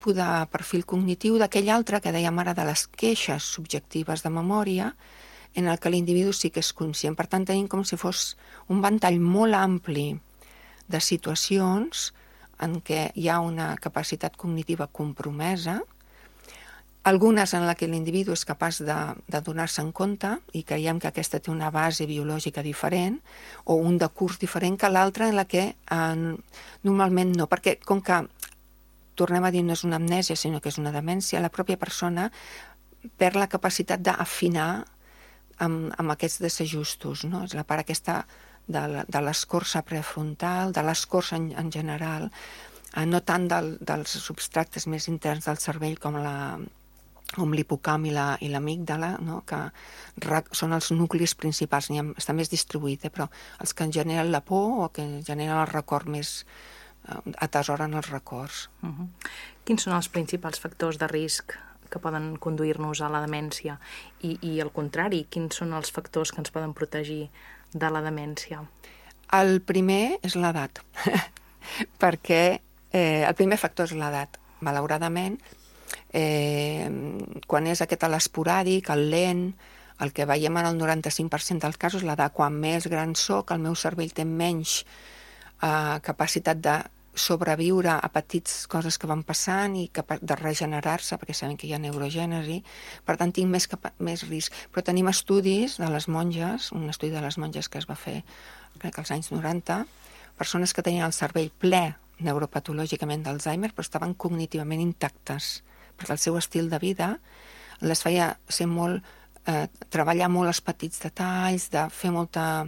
de perfil cognitiu d'aquell altre que dèiem ara de les queixes subjectives de memòria, en el que l'individu sí que és conscient. Per tant, tenim com si fos un ventall molt ampli de situacions en què hi ha una capacitat cognitiva compromesa, algunes en la que l'individu és capaç de donar-se en compte i creiem que aquesta té una base biològica diferent o un de curs diferent que l'altra en la que normalment no, perquè com que, tornem a dir, no és una amnèsia sinó que és una demència, la pròpia persona perd la capacitat d'afinar amb aquests desajustos, no? És la part aquesta de l'escorça prefrontal, de l'escorça en general, no tant dels substractes més interns del cervell com l'hipocamp i l'amígdala, no? Que són els nuclis principals, està més distribuït, però els que en generen la por o que en generen el record més, atesoren els records. Quins són els principals factors de risc que poden conduir-nos a la demència? I al contrari, quins són els factors que ens poden protegir de la demència? El primer és l'edat, perquè el primer factor és l'edat, malauradament. Quan és aquest l'esporàdic, el lent, el que veiem en el 95% dels casos, l'edat, quan més gran soc, el meu cervell té menys capacitat de sobreviure a petites coses que van passant i de regenerar-se, perquè sabem que hi ha neurogènesi, per tant tinc més risc. Però tenim estudis de les monges, un estudi de les monges que es va fer, crec que als anys 90, persones que tenien el cervell ple neuropatològicament d'Alzheimer, però estaven cognitivament intactes, perquè el seu estil de vida les feia ser treballar molt els petits detalls, de fer molta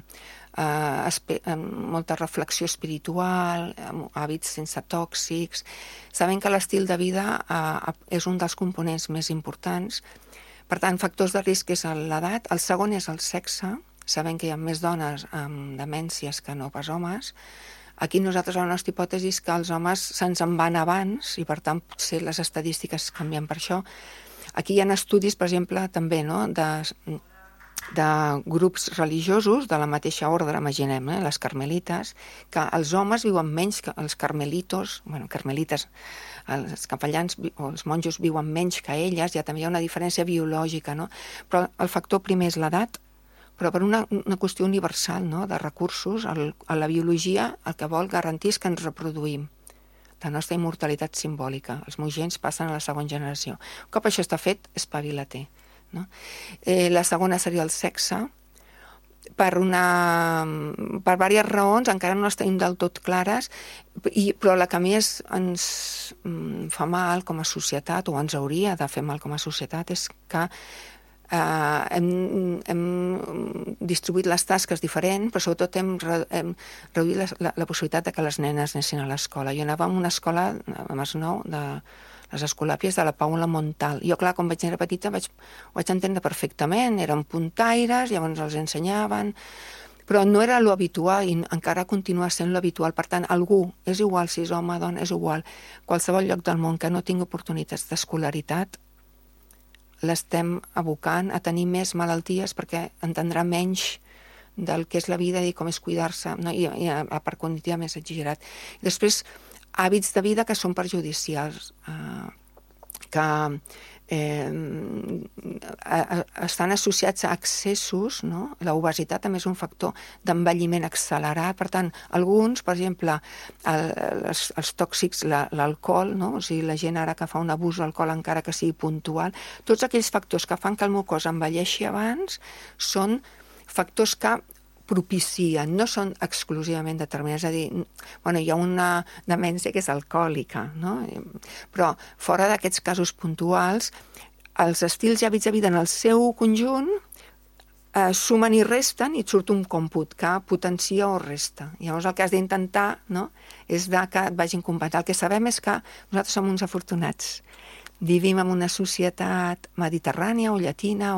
reflexió espiritual, hàbits sense tòxics. Sabem que l'estil de vida és un dels components més importants. Per tant, factors de risc és l'edat. El segon és el sexe. Sabem que hi ha més dones amb demències que no pas homes. Aquí nosaltres la nostra hipòtesi és que els homes se'ns en van abans i per tant potser les estadístiques canvien per això. Aquí hi ha estudis, per exemple, també, no?, de grups religiosos de la mateixa ordre, imaginem, les carmelites, que els homes viuen menys que els carmelites, els capellans o els monjos viuen menys que elles, ja també hi ha una diferència biològica, no? Però el factor primer és l'edat, però per una qüestió universal, no?, de recursos. La biologia el que vol garantir és que ens reproduïm, la nostra immortalitat simbòlica. Els meus gens passen a la segona generació. Un cop això està fet, espavila't, no? La segona seria el sexe. Per diverses raons, encara no les tenim del tot clares, però la que més ens fa mal com a societat, o ens hauria de fer mal com a societat, és que hem distribuït les tasques diferent, però sobretot hem reduït la possibilitat de que les nenes anessin a l'escola. Jo anava a una escola a Masnou, de les Escolàpies de la Paula Montal. Jo, clar, quan vaig anar petita ho vaig entendre perfectament, eren puntaires, llavors els ensenyaven, però no era lo habitual i encara continua sent lo habitual. Per tant, algú, és igual si és home o dona, és igual, qualsevol lloc del món que no tingui oportunitats d'escolaritat, l'estem abocant a tenir més malalties perquè entendrà menys del que és la vida i com és cuidar-se, no? I la part cognitiva més exagerat. Després, hàbits de vida que són perjudicials, que estan associats a excessos, no? L'obesitat també és un factor d'envelliment accelerat. Per tant, alguns, per exemple, els tòxics, l'alcohol, no? O sigui, la gent ara que fa un abús d'alcohol encara que sigui puntual, tots aquells factors que fan que el meu cos envelleixi abans són factors que propicien, no són exclusivament determinats. És a dir, hi ha una demència que és alcohòlica, no? Però fora d'aquests casos puntuals, els estils i hàbits de vida en el seu conjunt sumen i resten i et surt un còmput que potencia o resta. Llavors el que has d'intentar, no?, és que et vagin compensant. El que sabem és que nosaltres som uns afortunats. Vivim en una societat mediterrània o llatina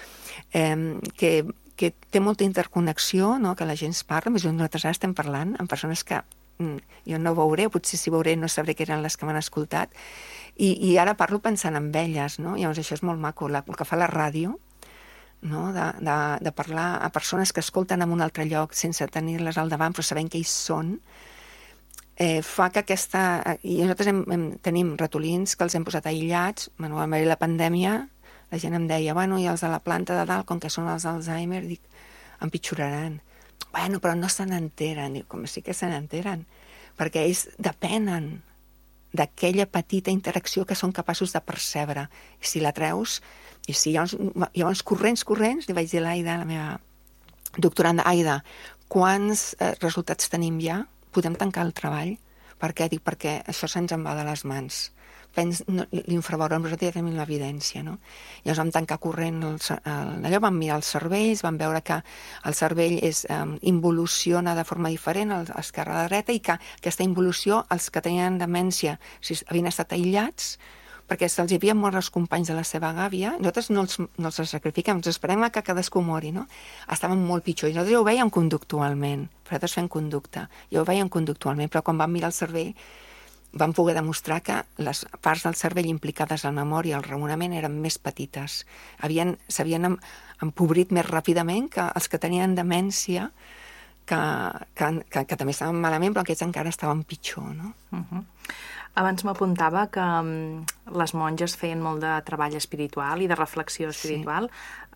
que té molta interconnexió, no?, que la gent es parla. Més nosaltres ara estem parlant amb persones que jo no veuré, potser si veuré no sabré que eren les que m'han escoltat, i ara parlo pensant en elles, no? Llavors això és molt maco, el que fa la ràdio, no?, de parlar a persones que escolten en un altre lloc sense tenir-les al davant però sabent que ells són, fa que I nosaltres tenim ratolins que els hem posat aïllats. Bueno, a la pandèmia la gent em deia, bueno, i els de la planta de dalt, com que són els d'Alzheimer, dic, empitjoraran. Bueno, però no se n'enteren. Dic, com sí que se n'enteren? Perquè ells depenen d'aquella petita interacció que són capaços de percebre. I si la treus, i si llavors corrents, li vaig dir a l'Aida, la meva doctoranda, Aida, quants resultats tenim ja? Podem tancar el treball? Per què? Dic, perquè això se'ns en va de les mans. L'infrabaròmetre ja tenim l'evidència, no? Llavors vam tancar corrent allò, vam mirar els cervells, vam veure que el cervell involuciona de forma diferent a l'esquerra a la dreta i que aquesta involució, els que tenien demència, si havien estat aïllats, perquè se'ls havien mort els companys de la seva gàbia, nosaltres no els sacrifiquem, ens esperem que cadascú mori, no? Estaven molt pitjor, i nosaltres ja ho veiem conductualment, nosaltres fem conducta, ja ho veiem conductualment, però quan vam mirar el cervell vam poder demostrar que les parts del cervell implicades en la memòria i el raonament eren més petites. S'havien empobrit més ràpidament que els que tenien demència, que també estaven malament, però aquests encara estaven pitjor, no? Abans m'apuntava que les monges feien molt de treball espiritual i de reflexió espiritual.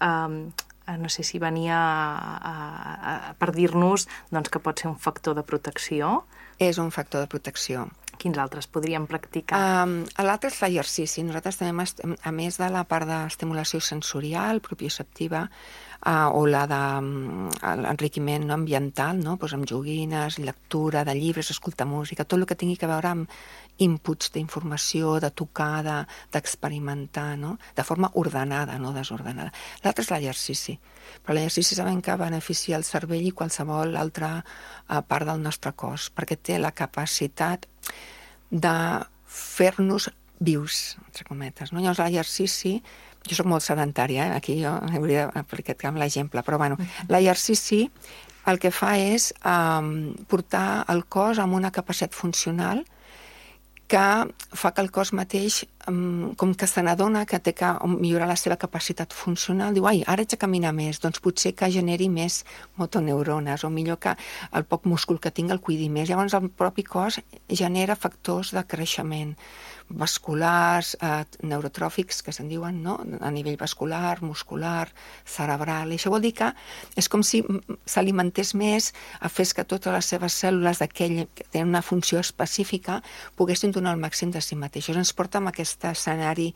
No sé si venia per dir-nos que pot ser un factor de protecció. És un factor de protecció. Quins altres podríem practicar? L'altre és l'exercici. Nosaltres també, a més de la part d'estimulació sensorial, propioceptiva, o la d'enriquiment ambiental, no? Amb joguines, lectura de llibres, escoltar música, tot el que tingui a veure amb inputs d'informació, de tocar, d'experimentar, no? De forma ordenada, no desordenada. L'altre és l'exercici. Però l'exercici sabem que beneficia el cervell i qualsevol altra part del nostre cos, perquè té la capacitat de fer-nos vius, entre cometes, no? Llavors l'exercici, jo soc molt sedentària, aquí jo hauria d'aplicar l'exemple, però bueno, l'exercici el que fa és portar el cos amb una capacitat funcional que fa que el cos mateix, com que se n'adona que té que millorar la seva capacitat funcional, diu, ai, ara haig de caminar més, doncs potser que generi més motoneurones, o millor que el poc múscul que tingui el cuidi més. Llavors el propi cos genera factors de creixement vasculars, neurotròfics, que se'n diuen, no? A nivell vascular, muscular, cerebral. I això vol dir que és com si s'alimentés més, fes que totes les seves cèl·lules d'aquell que tenen una funció específica poguessin donar el màxim de si mateixos. Ens porta amb aquest escenari,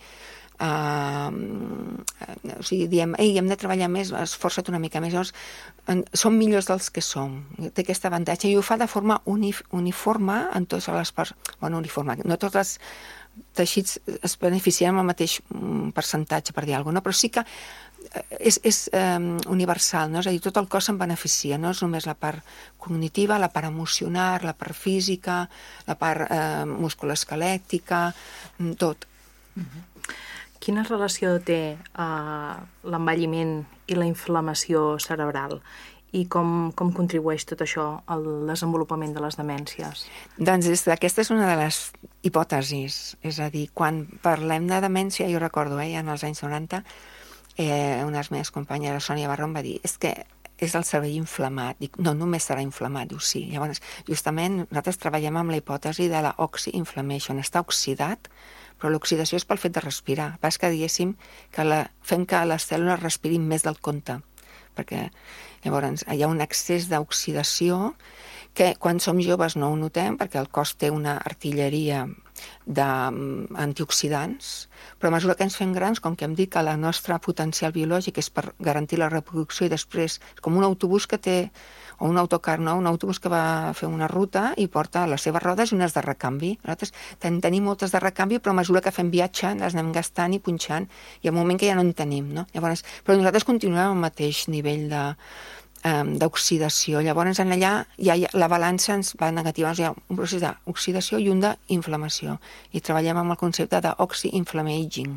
o sigui, diem, ei, hem de treballar més, esforça't una mica més. Llavors, som millors dels que som. Té aquest avantatge i ho fa de forma uniforme en totes les parts. Bueno, uniforme, no tots els teixits es beneficien amb el mateix percentatge, per dir alguna cosa, però sí que és universal, no? És a dir, tot el cos se'n beneficia, no és només la part cognitiva, la part emocional, la part física, la part musculoesquelètica, tot. Quina relació té l'envelliment i la inflamació cerebral? I com contribueix tot això al desenvolupament de les demències? Doncs aquesta és una de les hipòtesis. És a dir, quan parlem de demència, jo recordo, en els anys 90, una de les meves companyes, la Sònia Barró, em va dir, és que és el cervell inflamat. Dic, no, només serà inflamat. Diu, sí. Llavors, justament, nosaltres treballem amb la hipòtesi de la oxy-inflammation. Està oxidat, però l'oxidació és pel fet de respirar. Pas que diguéssim que fem que les cèl·lules respirin més del compte, perquè llavors hi ha un excés d'oxidació que quan som joves no ho notem perquè el cos té una artilleria d'antioxidants, però a mesura que ens fem grans, com que hem dit que el nostre potencial biològic és per garantir la reproducció i després com un autobús que té, o un autocar, no? Un autobús que va fer una ruta i porta les seves rodes i unes de recanvi. Nosaltres tenim moltes de recanvi, però a mesura que fem viatge les anem gastant i punxant, i al moment que ja no en tenim, no? Llavors, però nosaltres continuem al mateix nivell d'oxidació. Llavors, allà la balança ens va negativa. Hi ha un procés d'oxidació i un d'inflamació. I treballem amb el concepte d'oxy-inflammaging.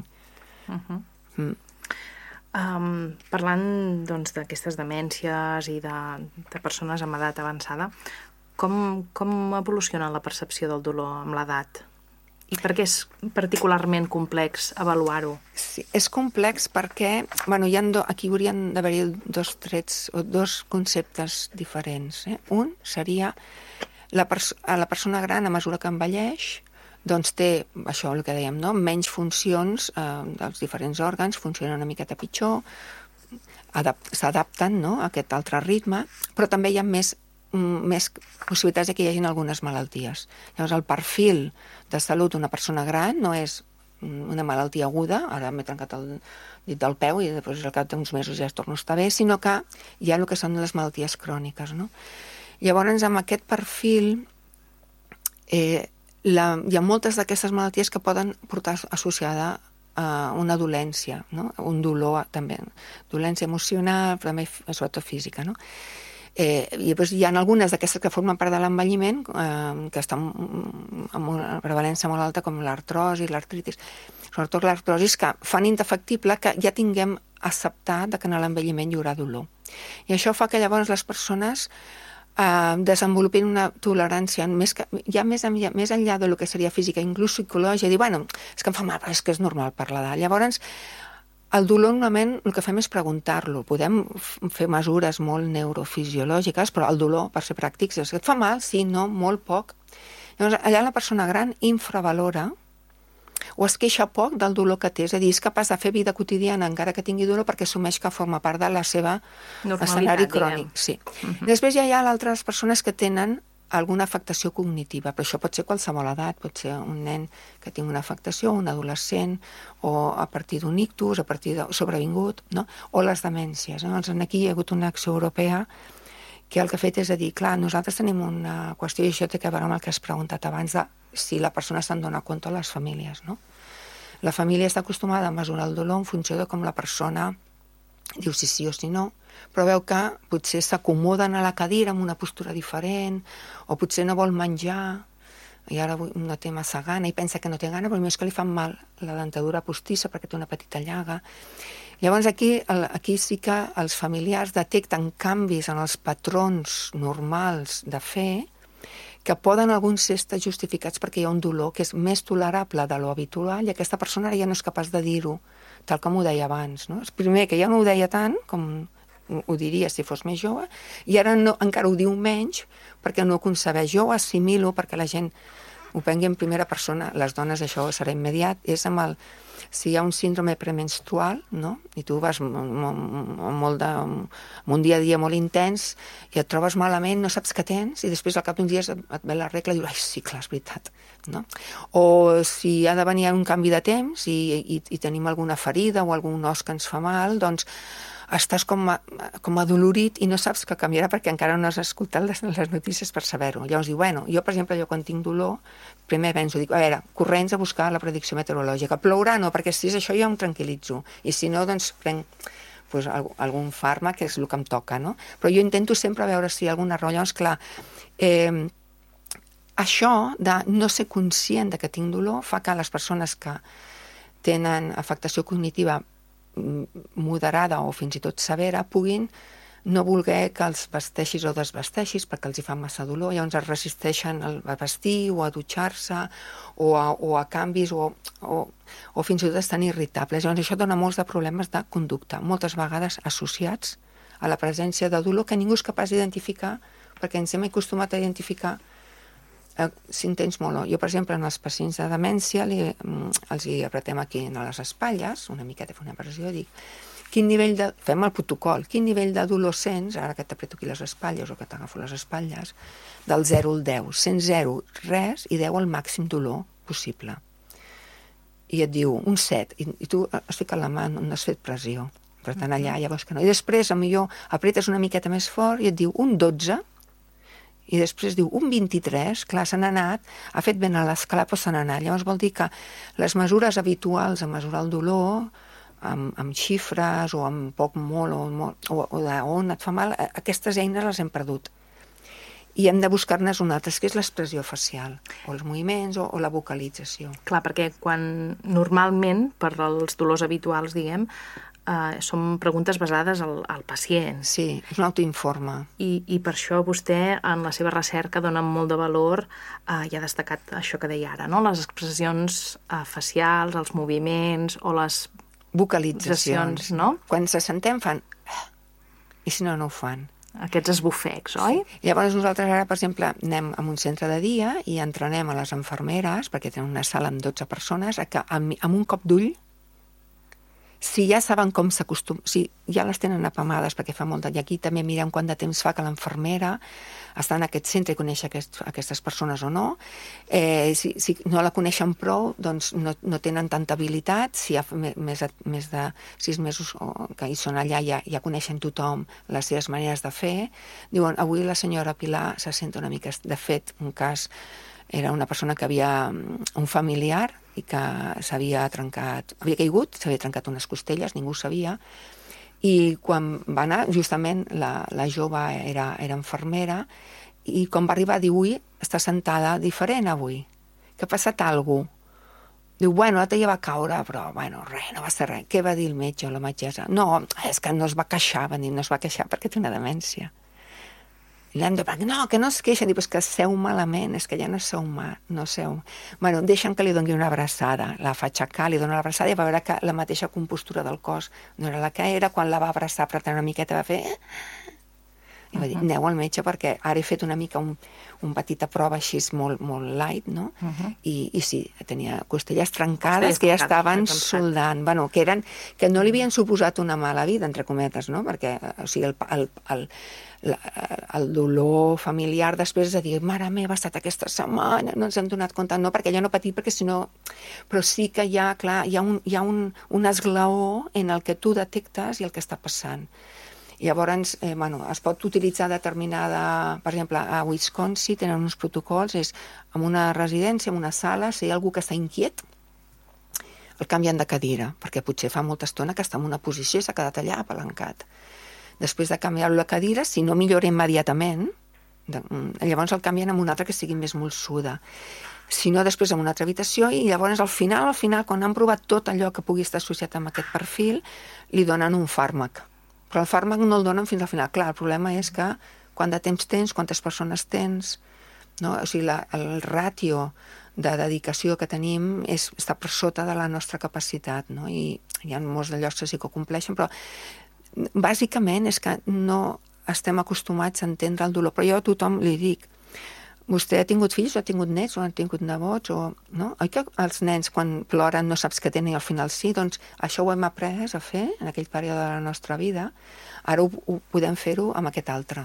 Parlant d'aquestes demències i de persones amb edat avançada, com evoluciona la percepció del dolor amb l'edat? I per què és particularment complex avaluar-ho? Sí, és complex perquè, aquí haurien d'haver-hi dos trets o dos conceptes diferents. Un seria la persona gran, a mesura que envelleix, doncs té, això el que dèiem, no? Menys funcions dels diferents òrgans, funcionen una miqueta pitjor, s'adapten, no?, a aquest altre ritme, però també hi ha més possibilitats que hi hagi algunes malalties. Llavors, el perfil de salut d'una persona gran no és una malaltia aguda, ara m'he trencat el dit del peu i després al cap d'uns mesos ja es torna a estar bé, sinó que hi ha el que són les malalties cròniques, no? Llavors, amb aquest perfil, hi ha moltes d'aquestes malalties que poden portar associada a una dolència, no? Un dolor també, dolència emocional, però també sobretot física, no? I després hi ha algunes d'aquestes que formen part de l'envelliment que estan amb una prevalència molt alta, com l'artrosi, l'artritis, sobretot l'artrosis, que fan indefectible que ja tinguem acceptat que en l'envelliment hi haurà dolor. I això fa que llavors les persones desenvolupin una tolerància més enllà del que seria física, inclús psicològica, dir, bueno, és que em fa mal, però és que és normal per l'edat. Llavors, el dolor, normalment, el que fem és preguntar-lo. Podem fer mesures molt neurofisiològiques, però el dolor, per ser pràctics, és que et fa mal? Sí, no, molt poc. Llavors, allà la persona gran infravalora o es queixa poc del dolor que té, és a dir, és capaç de fer vida quotidiana encara que tingui dolor perquè assumeix que forma part de la seva escenari crònic. Sí. Després ja hi ha altres persones que tenen alguna afectació cognitiva, però això pot ser qualsevol edat, pot ser un nen que tingui una afectació, un adolescent, o a partir d'un ictus, a partir de sobrevingut, no? O les demències. Doncs aquí hi ha hagut una acció europea que el que ha fet és a dir, clar, nosaltres tenim una qüestió, i això té a veure amb el que has preguntat abans, de si la persona se'n dona compte a les famílies, no? La família està acostumada a mesurar el dolor en funció de com la persona diu si sí o si no, però veu que potser s'acomoden a la cadira amb una postura diferent, o potser no vol menjar, i ara no té massa gana, i pensa que no té gana, però és que li fan mal la dentadura postissa perquè té una petita llaga. Llavors aquí sí que els familiars detecten canvis en els patrons normals de fer que poden alguns ser justificats perquè hi ha un dolor que és més tolerable de lo habitual i aquesta persona ara ja no és capaç de dir-ho tal com ho deia abans, no? Primer, que ja no ho deia tant com ho diria si fos més jove, i ara encara ho diu menys perquè no ho concebeix. Jo ho assimilo perquè la gent ho prengui en primera persona, les dones això serà immediat, és si hi ha un síndrome premenstrual, no? I tu vas amb un dia a dia molt intens i et trobes malament, no saps què tens, i després al cap d'uns dies et ve la regla i dius, ai, sí, clar, és veritat, no? O si ha de venir un canvi de temps i tenim alguna ferida o algun os que ens fa mal, doncs estàs com adolorit i no saps que canviarà perquè encara no has escoltat les notícies per saber-ho. Llavors diu, bueno, jo, per exemple, quan tinc dolor, primer penso, dic, a veure, corrents a buscar la predicció meteorològica. Plourà no, perquè si és això ja em tranquil·litzo. I si no, doncs prenc algun fàrmac, que és el que em toca, no? Però jo intento sempre veure si hi ha alguna raó. Llavors, clar, això de no ser conscient de que tinc dolor fa que les persones que tenen afectació cognitiva moderada o fins i tot severa puguin no voler que els vesteixis o desvesteixis perquè els hi fa massa dolor, llavors es resisteixen a vestir o a dutxar-se o a canvis o fins i tot estan irritables. Llavors això dona molts de problemes de conducta, moltes vegades associats a la presència de dolor que ningú és capaç d'identificar perquè ens hem acostumat a identificar si en tens molt. Jo, per exemple, en els pacients de demència els hi apretem aquí a les espatlles, una miqueta fer una pressió, dic, fem el protocol, quin nivell de dolor sents, ara que t'apreto aquí les espatlles o que t'agafo les espatlles, del 0 al 10. Sents 0, res, i 10 el màxim dolor possible. I et diu un 7, i tu has ficat la mà, no has fet pressió. Per tant, allà ja veus que no. I després, potser apretes una miqueta més fort i et diu un 12, i després diu un 23, clar, s'han anat, ha fet ben a l'escala, però s'han anat. Llavors vol dir que les mesures habituals a mesurar el dolor, amb xifres o amb poc, molt, o d'on et fa mal, aquestes eines les hem perdut. I hem de buscar-ne una altra, que és l'expressió facial, o els moviments, o la vocalització. Clar, perquè quan normalment, per als dolors habituals, diguem, són preguntes basades al pacient. Sí, és un autoinforme. I per això vostè, en la seva recerca, dona molt de valor i ha destacat això que deia ara, no? Les expressions facials, els moviments o les vocalitzacions, no? Quan se sentem fan i si no, no ho fan. aquests esbufecs, oi? Sí. Llavors nosaltres ara, per exemple, anem a un centre de dia i entrenem a les infermeres, perquè tenen una sala amb 12 persones, que amb un cop d'ull, si ja saben com s'acostumen, si ja les tenen apamades perquè fa molt de... I aquí també mirem quant de temps fa que l'infermera està en aquest centre i coneix aquestes persones o no. Si no la coneixen prou, doncs no tenen tanta habilitat. Si ha més de 6 mesos que hi són allà, ja coneixen tothom les seves maneres de fer. Diuen, avui la senyora Pilar se sent una mica... De fet, un cas era una persona que havia... un familiar i que s'havia trencat... Havia caigut, s'havia trencat unes costelles, ningú ho sabia, i quan va anar, justament la jove era infermera, i quan va arribar a dir, ui, està sentada diferent avui, que ha passat alguna cosa. Diu, bueno, l'altre ja va caure, però, bueno, res, no va ser res. Què va dir el metge o la metgessa? No, és que no es va queixar, van dir, no es va queixar perquè té una demència. I l'han de dir, no, que no es queixa, diu, és que seu malament, és que ja no seu mal, no seu... Bueno, deixen que li doni una abraçada, la fa aixecar, li dona l'abraçada i va veure que la mateixa compostura del cos no era la que era, quan la va abraçar apretant una miqueta va fer... I va dir, aneu al metge perquè ara he fet una mica un petita prova així molt, molt light, no? I sí, tenia costelles trencades que ja estaven soldant, bueno, que no li havien suposat una mala vida, entre cometes, no? Perquè, o sigui, el dolor familiar després de dir, mare meva, ha estat aquesta setmana, no ens hem donat compte, no, perquè ella no patit, perquè si no... Però sí que hi ha, clar, hi ha un esglaó en el que tu detectes i el que està passant. Llavors, es pot utilitzar determinada... Per exemple, a Wisconsin tenen uns protocols, és en una residència, en una sala, si hi ha algú que està inquiet, el canvien de cadira, perquè potser fa molta estona que està en una posició i s'ha quedat allà apalancat. Després de canviar-lo la cadira, si no millora immediatament, llavors el canvien en una altra que sigui més molsuda. Si no, després en una altra habitació, i llavors al final, quan han provat tot allò que pugui estar associat amb aquest perfil, li donen un fàrmac. Però el fàrmac no el donen fins al final. Clar, el problema és que quant de temps tens, quantes persones tens, no? O sigui, el ràtio de dedicació que tenim està per sota de la nostra capacitat, no? I hi ha molts de llocs que sí que ho compleixen, però bàsicament és que no estem acostumats a entendre el dolor. Però jo a tothom li dic, vostè ha tingut fills o ha tingut nets o ha tingut nebots no? Oi que els nens quan ploren no saps què tenen i al final sí? Doncs això ho hem après a fer en aquell període de la nostra vida. Ara ho podem fer-ho amb aquest altre.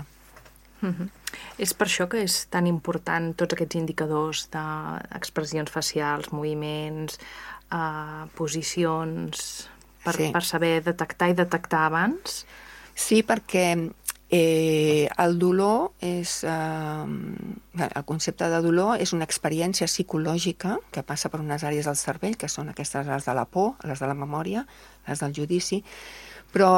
És per això que és tan important tots aquests indicadors d'expressions facials, moviments, posicions, per saber detectar i detectar abans? Sí, perquè el dolor és... el concepte de dolor és una experiència psicològica que passa per unes àrees del cervell, que són aquestes, les de la por, les de la memòria, les del judici, però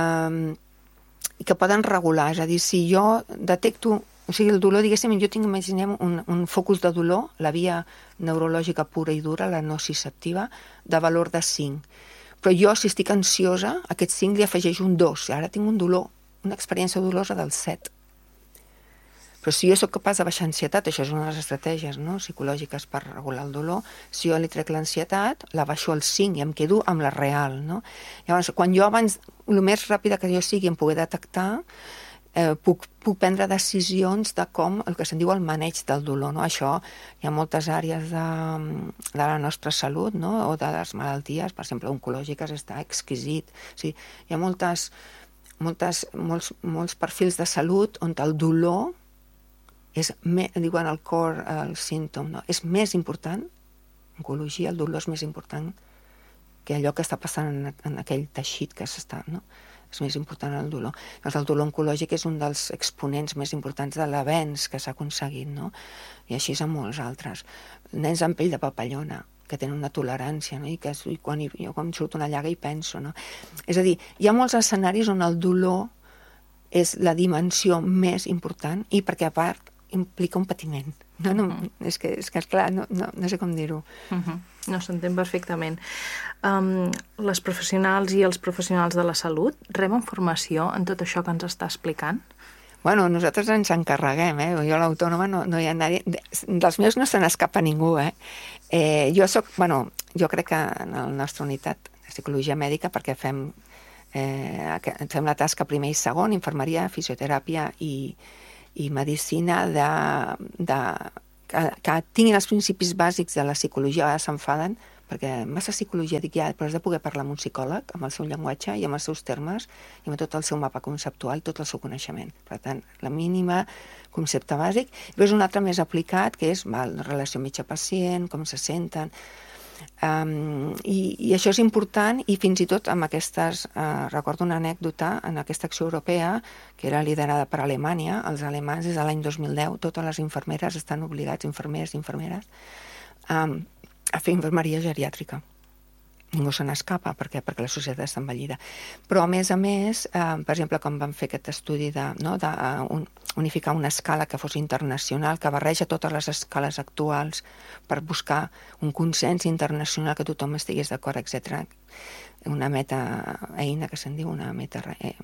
que poden regular. És a dir, si jo detecto... O sigui, el dolor, diguéssim, jo tinc, imaginem, un focus de dolor, la via neurològica pura i dura, la nociceptiva, de valor de 5. Però jo, si estic ansiosa, a aquest 5 li afegeixo un 2. Ara tinc un dolor, una experiència dolorosa del 7. Però si jo sóc capaç de baixar ansietat, això és una de les estratègies, no?, psicològiques per regular el dolor, si jo li trec l'ansietat, la baixo al 5 i em quedo amb la real, no? Llavors, quan jo abans, el més ràpida que jo sigui em poder detectar, puc prendre decisions de com, el que se'n diu el maneig del dolor, no? Això hi ha moltes àrees de la nostra salut, no?, o de les malalties, per exemple, oncològiques, està exquisit. O sigui, hi ha molts perfils de salut on el dolor és, diuen el core, el símptom, no? És més important, en oncologia el dolor és més important que allò que està passant en aquell teixit que s'està, no? És més important el dolor. Doncs el dolor oncològic és un dels exponents més importants de l'avenç que s'ha aconseguit, no? I així és amb molts altres. Nens amb pell de papallona, que tenen una tolerància, no? I quan surt una llaga hi penso, no? És a dir, hi ha molts escenaris on el dolor és la dimensió més important i perquè a part implica un patiment. És que clar, no sé com dir-ho. No, s'entén perfectament. Les professionals i els professionals de la salut reben formació en tot això que ens està explicant? Bueno, nosaltres ens encarreguem, Jo a l'autònoma no hi ha nadie... Dels meus no se n'escapa ningú, Jo crec que en la nostra unitat de psicologia mèdica, perquè fem fem la tasca primer i segon, infermeria, fisioteràpia i medicina que tinguin els principis bàsics de la psicologia. A vegades s'enfaden perquè massa psicologia, dic ja, però has de poder parlar amb un psicòleg, amb el seu llenguatge i amb els seus termes i amb tot el seu mapa conceptual, tot el seu coneixement. Per tant, la mínima concepte bàsic. I després un altre més aplicat, que és la relació metge-pacient, com se senten. I això és important, i fins i tot amb aquestes, recordo una anècdota, en aquesta acció europea, que era liderada per Alemanya, els alemans des de l'any 2010, totes les infermeres estan obligats, infermers i infermeres, a fer infermeria geriàtrica. Ningú se n'escapa, perquè la societat està envellida. Però, a més, per exemple, com vam fer aquest estudi d'unificar una escala que fos internacional, que barreja totes les escales actuals per buscar un consens internacional que tothom estigués d'acord, etc. Una meta-eina, que se'n diu, una meta...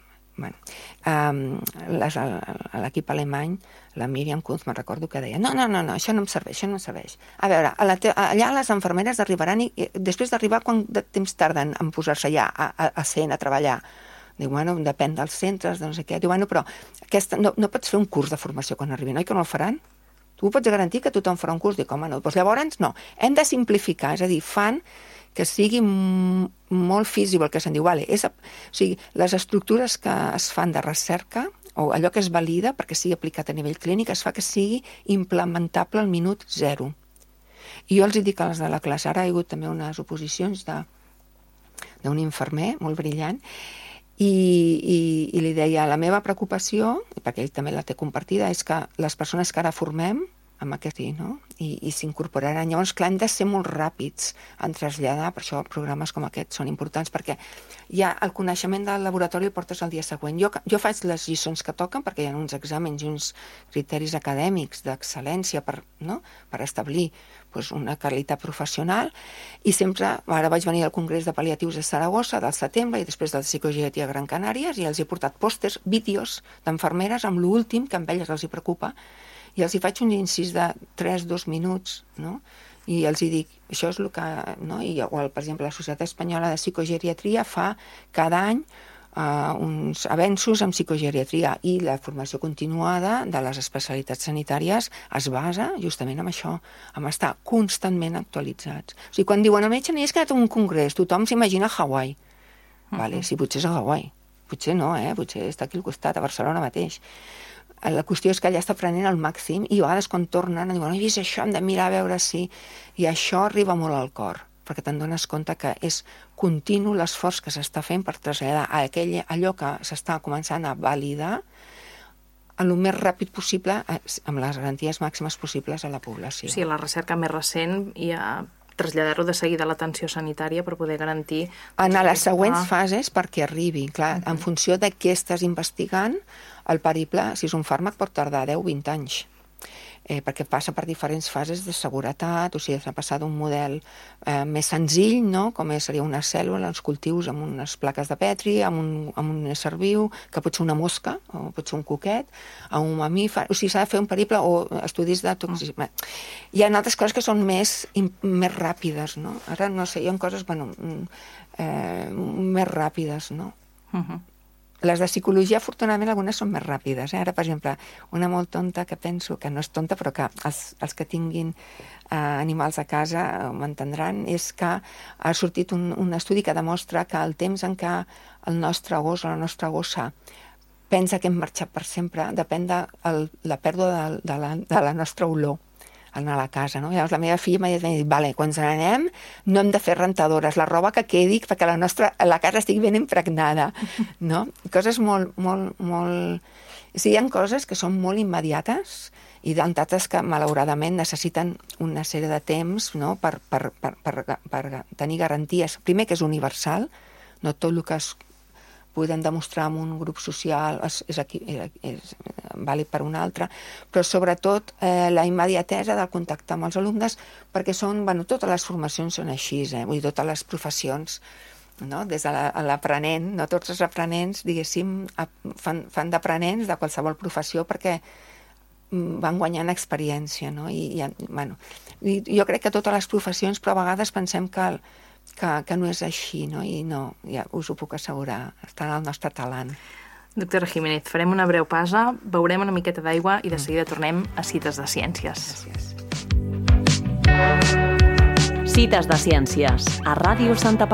l'equip alemany, la Miriam Kunz, me'n recordo que deia no, això no em serveix. A veure, allà les infermeres arribaran i després d'arribar, quant de temps tarden en posar-se allà a treballar? Diu, bueno, depèn dels centres, de no sé què. Diu, bueno, però no pots fer un curs de formació quan arribin, oi que no el faran? Tu pots garantir que tothom farà un curs? Dic, home, no. Doncs llavors, no. Hem de simplificar, és a dir, fan que sigui molt feasible, que se'n diu, les estructures que es fan de recerca, o allò que es valida perquè sigui aplicat a nivell clínic, es fa que sigui implementable al minut 0. I jo els dic a les de la classe, ara hi ha hagut també unes oposicions d'un infermer molt brillant, i li deia, la meva preocupació, perquè ell també la té compartida, és que les persones que ara formem, amb aquest no? I s'incorporaran. Llavors, clar, hem de ser molt ràpids en traslladar, per això programes com aquest són importants, perquè ja el coneixement del laboratori el portes el dia següent. Jo faig les lliçons que toquen, perquè hi ha uns exàmens i uns criteris acadèmics d'excel·lència per establir una qualitat professional, i sempre, ara vaig venir al Congrés de Pal·liatius de Saragossa del setembre i després del Psicogeriatria a Gran Canàries, i els he portat pòsters, vídeos d'enfermeres amb l'últim que a elles els hi preocupa, i els hi faig un incís de 3-2 minuts, no? I els hi dic, això és el que... No? Per exemple, la Societat Espanyola de Psicogeriatria fa cada any uns avenços en psicogeriatria, i la formació continuada de les especialitats sanitàries es basa justament en això, en estar constantment actualitzats. O sigui, quan diuen el metge, és que ha anat a un congrés, tothom s'imagina Hawaii. Vale, sí, potser és a Hawaii. Potser no, potser està aquí al costat, a Barcelona mateix. La qüestió és que allà està prenent al màxim, i a vegades quan tornen diuen, he vist això, hem de mirar a veure si... I això arriba molt al cor, perquè te'n dones compte que és continu l'esforç que s'està fent per traslladar allò que s'està començant a validar el més ràpid possible, amb les garanties màximes possibles a la població. Sí, la recerca més recent i traslladar-ho de seguida a l'atenció sanitària per poder garantir... En les següents fases perquè arribi, clar, en funció de què estàs investigant, el periple, si és un fàrmac, pot tardar 10-20 anys, perquè passa per diferents fases de seguretat, o sigui, s'ha passat d'un model més senzill, no? Com seria una cèl·lula, els cultius amb unes plaques de Petri, amb un ésser viu, que pot ser una mosca, o pot ser un cuquet, a un mamífer, o sigui, s'ha de fer un periple, o estudis de toxicitat. Hi ha altres coses que són més ràpides, no? Ara, no sé, hi ha coses, més ràpides, no? Les de psicologia, afortunadament, algunes són més ràpides. Ara, per exemple, una molt tonta que penso, que no és tonta, però que els que tinguin animals a casa m'entendran, és que ha sortit un estudi que demostra que el temps en què el nostre gos o la nostra gossa pensa que hem marxat per sempre depèn de la pèrdua de la nostra olor anar a la casa, no? Llavors la meva filla m'ha dit, vale, quan ens n'anem no hem de fer rentadores, la roba que quedi perquè la casa estigui ben impregnada, no? Coses molt... Sí, hi ha coses que són molt immediates i d'altres que, malauradament, necessiten una sèrie de temps, no?, per tenir garanties. Primer, que és universal, no tot el que podem demostrar en un grup social és vàlid per un altre, però sobretot la immediatesa del contacte amb els alumnes, perquè totes les formacions són així, vull dir, totes les professions, no? Des de l'aprenent, no tots els aprenents, diguéssim, fan d'aprenents de qualsevol professió perquè van guanyant experiència, no? I jo crec que totes les professions, però a vegades pensem que que no és així, no? I no, ja us ho puc assegurar, està en el nostre talant. Doctora Jiménez, farem una breu pausa, beurem una miqueta d'aigua i de seguida tornem a Cites de Ciències. Gràcies. Cites de Ciències, a Ràdio Santa